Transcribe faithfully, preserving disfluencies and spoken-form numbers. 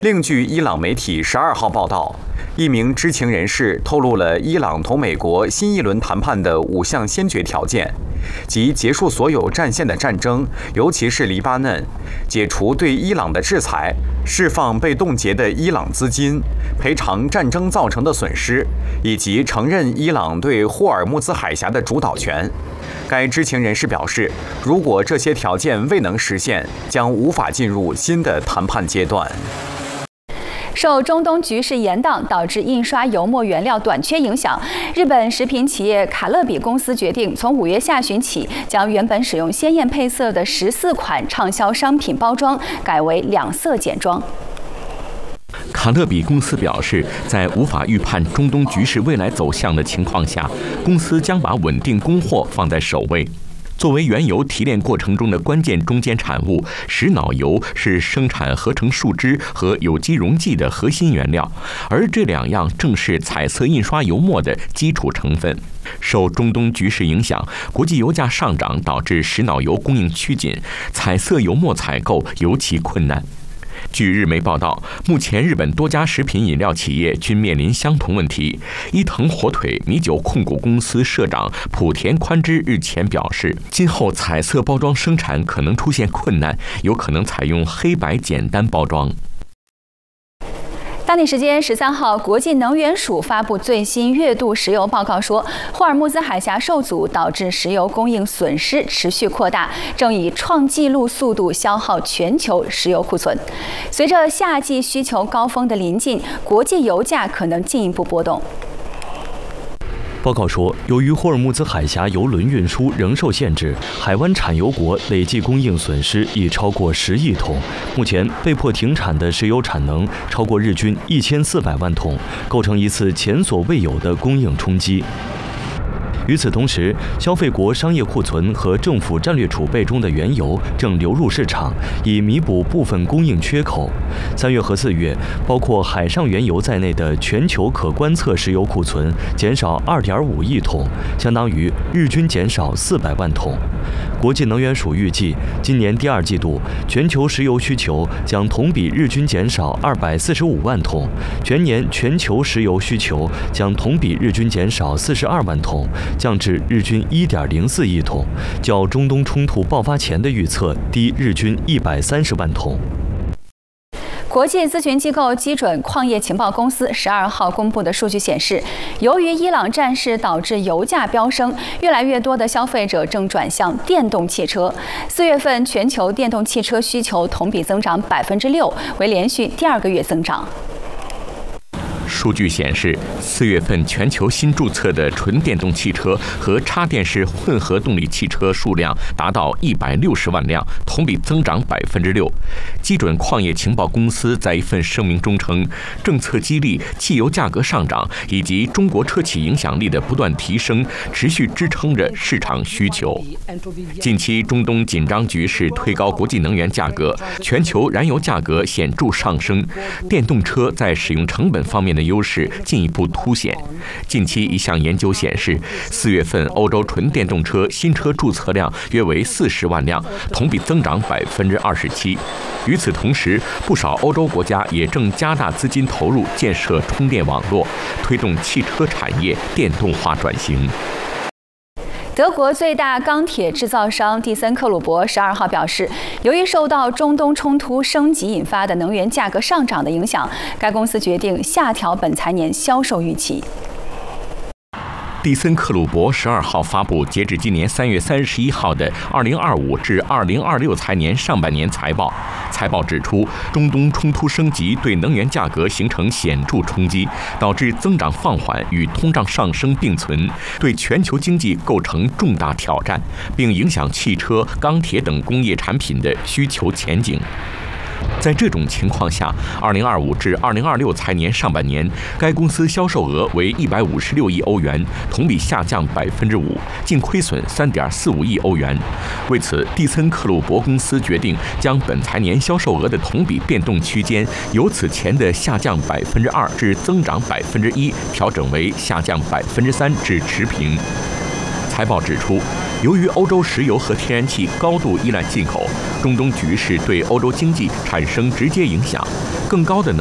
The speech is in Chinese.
另据伊朗媒体十二号报道，一名知情人士透露了伊朗同美国新一轮谈判的五项先决条件，即结束所有战线的战争，尤其是黎巴嫩，解除对伊朗的制裁，释放被冻结的伊朗资金，赔偿战争造成的损失，以及承认伊朗对霍尔木兹海峡的主导权。该知情人士表示，如果这些条件未能实现，将无法进入新的谈判阶段。 受中东局势严荡导致印刷油墨原料短缺影响，日本食品企业卡乐比公司决定从五月下旬起，将原本使用鲜艳配色的十四款畅销商品包装改为两色简装。 卡乐比公司表示，在无法预判中东局势未来走向的情况下，公司将把稳定供货放在首位。作为原油提炼过程中的关键中间产物，石脑油是生产合成树脂和有机溶剂的核心原料，而这两样正是彩色印刷油墨的基础成分。受中东局势影响，国际油价上涨导致石脑油供应趋紧，彩色油墨采购尤其困难。据日媒报道，目前日本多家食品饮料企业均面临相同问题。伊藤火腿米酒控股公司社长莆田宽之日前表示，今后彩色包装生产可能出现困难，有可能采用黑白简单包装。 当地时间十三号，国际能源署发布最新月度石油报告说，霍尔木兹海峡受阻导致石油供应损失持续扩大，正以创纪录速度消耗全球石油库存。随着夏季需求高峰的临近，国际油价可能进一步波动。 报告说，由于霍尔木兹海峡油轮运输仍受限制，海湾产油国累计供应损失已超过十亿桶。目前被迫停产的石油产能超过日均一千四百万桶，构成一次前所未有的供应冲击。与此同时，消费国商业库存和政府战略储备中的原油正流入市场，以弥补部分供应缺口。三月和四月，包括海上原油在内的全球可观测石油库存减少二点五亿桶，相当于日均减少四百万桶。国际能源署预计，今年第二季度全球石油需求将同比日均减少二百四十五万桶，全年全球石油需求将同比日均减少四十二万桶，降至日均一点零四亿桶，较中东冲突爆发前的预测低日均一百三十万桶。 国际咨询机构基准矿业情报公司十二号公布的数据显示，由于伊朗战事导致油价飙升，越来越多的消费者正转向电动汽车。四月份全球电动汽车需求同比增长百分之六，为连续第二个月增长。 数据显示，四月份全球新注册的纯电动汽车和插电式混合动力汽车数量达到一百六十万辆，同比增长百分之六。基准矿业情报公司在一份声明中称，政策激励、汽油价格上涨以及中国车企影响力的不断提升，持续支撑着市场需求。近期中东紧张局势推高国际能源价格，全球燃油价格显著上升，电动车在使用成本方面的优势进一步凸显。近期一项研究显示，四月份欧洲纯电动车新车注册量约为四十万辆，同比增长百分之二十七。与此同时，不少欧洲国家也正加大资金投入建设充电网络，推动汽车产业电动化转型。 德国最大钢铁制造商蒂森克虏伯十二号表示，由于受到中东冲突升级引发的能源价格上涨的影响，该公司决定下调本财年销售预期。 蒂森克虏伯十二号发布截至今年三月三十一号的二零二五至二零二六财年上半年财报。财报指出，中东冲突升级对能源价格形成显著冲击，导致增长放缓与通胀上升并存，对全球经济构成重大挑战，并影响汽车、钢铁等工业产品的需求前景。在这种情况下，二零二五至二零二六财年上半年，该公司销售额为一百五十六亿欧元，同比下降百分之五，净亏损三点四五亿欧元。为此，蒂森克虏伯公司决定将本财年销售额的同比变动区间由此前的下降百分之二至增长百分之一，调整为下降百分之三至持平。 财报指出，由于欧洲石油和天然气高度依赖进口，中东局势对欧洲经济产生直接影响，更高的能